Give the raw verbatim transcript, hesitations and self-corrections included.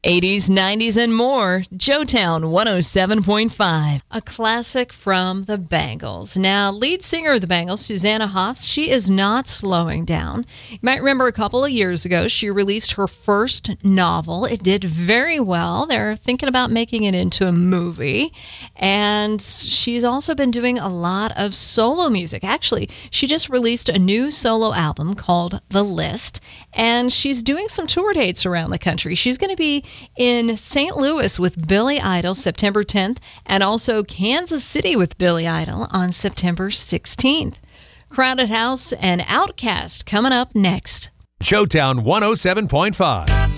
eighties, nineties, and more. Joetown one oh seven point five. A classic from the Bangles. Now, lead singer of the Bangles, Susanna Hoffs, she is not slowing down. You might remember a couple of years ago, she released her first novel. It did very well. They're thinking about making it into a movie. And she's also been doing a lot of solo music. Actually, she just released a new solo album called The List, and she's doing some tour dates around the country. She's going to be in Saint Louis with Billy Idol September tenth, and also Kansas City with Billy Idol on September sixteenth. Crowded House and Outkast coming up next. Joetown one oh seven point five.